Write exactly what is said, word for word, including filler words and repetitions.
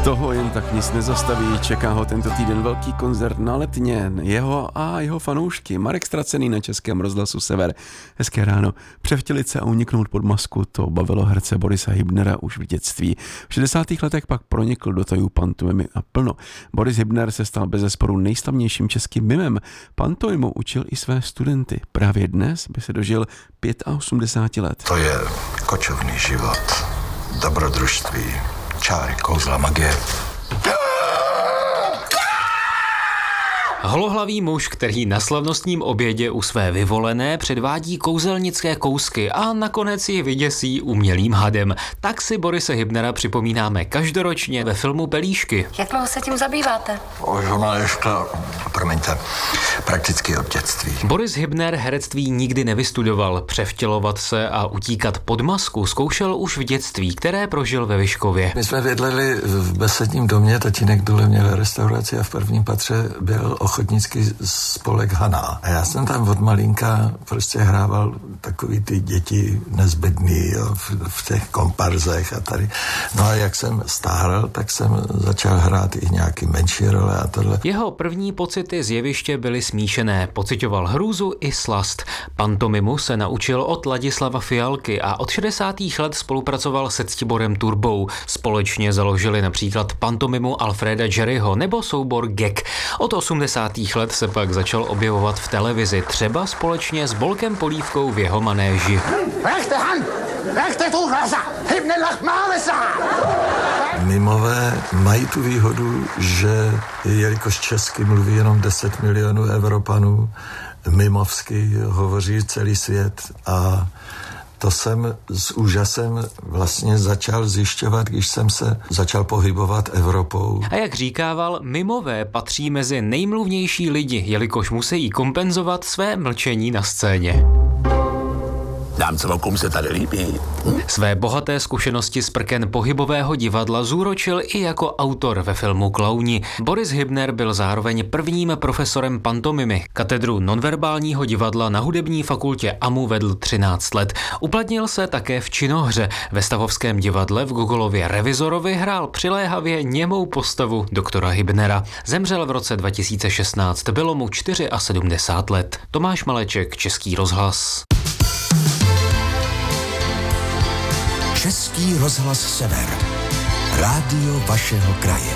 Toho jen tak nic nezastaví, čeká ho tento týden velký koncert na Letně, jeho a jeho fanoušky. Marek Stracený na Českém rozhlasu Sever. Hezké ráno. Převtělit se a uniknout pod masku, to bavilo herce Borisa Hybnera už v dětství. V šedesátých letech pak pronikl do tajů pantomimy a plno. Boris Hybner se stal bezesporu nejslavnějším českým mimem. Pantomimu učil i své studenty. Právě dnes by se dožil osmdesáti pěti let. To je kočovný život, dobrodružství, čáry, kouzla, magie. Holohlavý muž, který na slavnostním obědě u své vyvolené předvádí kouzelnické kousky a nakonec ji vyděsí umělým hadem. Tak si Borise Hybnera připomínáme každoročně ve filmu Pelíšky. Jak dlouho se tím zabýváte? O žurnališka, promiňte, prakticky od dětství. Boris Hybner herectví nikdy nevystudoval. Převtělovat se a utíkat pod masku zkoušel už v dětství, které prožil ve Vyškově. My jsme bydleli v besedním domě, tatínek dole měl restauraci a v prvním patře byl ochotnický spolek Haná. A já jsem tam od malinka prostě hrával takový ty děti nezbedný, jo, v, v těch komparzech a tady. No a jak jsem stárl, tak jsem začal hrát i nějaký menší role a tohle. Jeho první pocity z jeviště byly smíšené. Pociťoval hrůzu i slast. Pantomimu se naučil od Ladislava Fialky a od šedesátých let spolupracoval se Ctiborem Turbou. Společně založili například pantomimu Alfreda Jerryho nebo soubor Gek. Od osmdesátých let se pak začal objevovat v televizi, třeba společně s Bolkem Polívkou v jeho manéži. Mimové mají tu výhodu, že jelikož česky mluví jenom deset milionů Evropanů, mimovsky hovoří celý svět a to jsem s úžasem vlastně začal zjišťovat, když jsem se začal pohybovat Evropou. A jak říkával, mimové patří mezi nejmluvnější lidi, jelikož musí kompenzovat své mlčení na scéně. Dám celou, komu se tady líbí. Své bohaté zkušenosti z prken pohybového divadla zúročil i jako autor ve filmu Klauni. Boris Hybner byl zároveň prvním profesorem pantomimy. Katedru nonverbálního divadla na hudební fakultě A M U vedl třináct let. Uplatnil se také v činohře. Ve Stavovském divadle v Gogolově Revizorovi hrál přiléhavě němou postavu doktora Hybnera. Zemřel v roce dva tisíce šestnáct, bylo mu sedmdesát čtyři let. Tomáš Maleček, Český rozhlas. Český rozhlas Sever. Rádio vašeho kraje.